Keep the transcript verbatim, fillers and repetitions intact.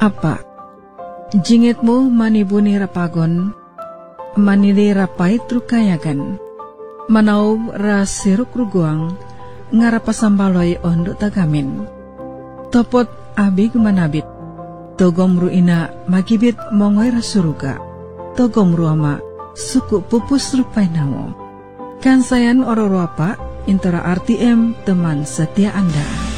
Apa? Jingitmu manibuni rapagon, manili rapai trukayagan, manau rasiruk ruguang, ngarapasambaloi ondok tagamin. Topot abig manabit, togomru ina magibit mongoy rasuruga, togomru ama suku pupus rupai namo. Kansayan ororo apa, intara R T M teman setia Anda.